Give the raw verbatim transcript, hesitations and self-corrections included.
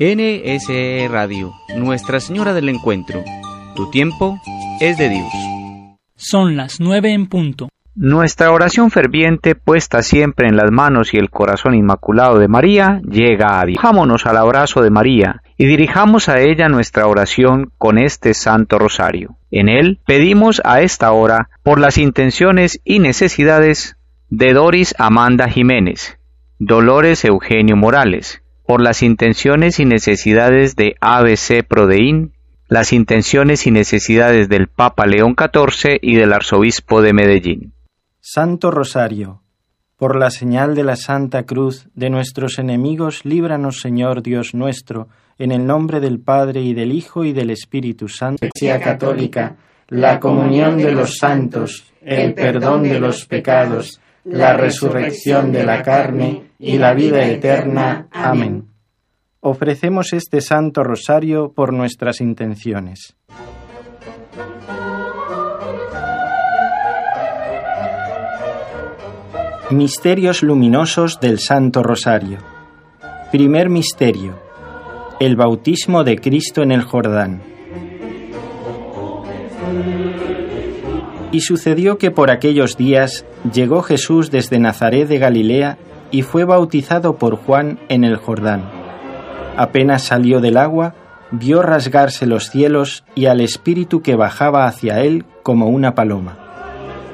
N S E Radio, Nuestra Señora del Encuentro. Tu tiempo es de Dios. Son las nueve en punto. Nuestra oración ferviente, puesta siempre en las manos y el corazón inmaculado de María, llega a Dios. Vámonos al abrazo de María y dirijamos a ella nuestra oración con este Santo Rosario. En él pedimos a esta hora por las intenciones y necesidades de Doris Amanda Jiménez, Dolores Eugenio Morales, por las intenciones y necesidades de A B C Prodeín, las intenciones y necesidades del Papa León catorce y del Arzobispo de Medellín. Santo Rosario, por la señal de la Santa Cruz de nuestros enemigos, líbranos, Señor Dios nuestro, en el nombre del Padre y del Hijo y del Espíritu Santo. Iglesia Católica, la comunión de los santos, el perdón de los pecados, la resurrección de la carne y la vida eterna. Amén. Ofrecemos este Santo Rosario por nuestras intenciones. Misterios luminosos del Santo Rosario. Primer misterio: el bautismo de Cristo en el Jordán. Y sucedió que por aquellos días llegó Jesús desde Nazaret de Galilea y fue bautizado por Juan en el Jordán. Apenas salió del agua, vio rasgarse los cielos y al Espíritu que bajaba hacia él como una paloma.